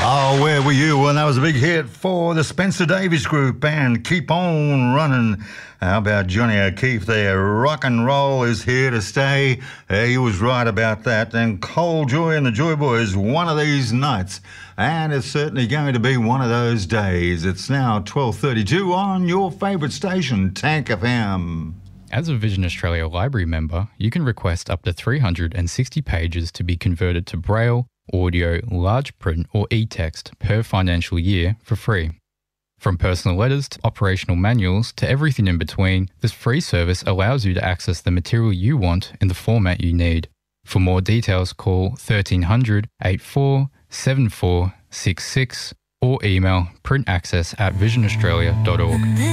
Oh, where were you when that was a big hit for the Spencer Davis Group and Keep On Running? How about Johnny O'Keefe there? Rock and roll is here to stay. He was right about that. And Cole Joy and the Joy Boys, one of these nights. And it's certainly going to be one of those days. It's now 12:32 on your favourite station, Tank FM. As a Vision Australia Library member, you can request up to 360 pages to be converted to Braille, audio, large print or e-text per financial year for free. From personal letters to operational manuals to everything in between, this free service allows you to access the material you want in the format you need. For more details, call 1300 84 7466 or email printaccess@visionaustralia.org.